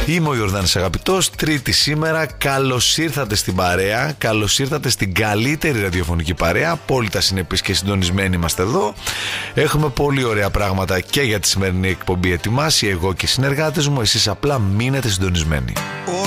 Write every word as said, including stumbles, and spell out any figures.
Είμαι ο Ιορδάνης Αγαπητός, Τρίτη σήμερα. Καλώς ήρθατε στην παρέα. Καλώς ήρθατε στην καλύτερη ραδιοφωνική παρέα. Απόλυτα συνεπείς και συντονισμένοι είμαστε εδώ. Έχουμε πολύ ωραία πράγματα και για τη σημερινή εκπομπή ετοιμάσει. Εγώ και οι συνεργάτες μου. Εσείς απλά μείνετε συντονισμένοι.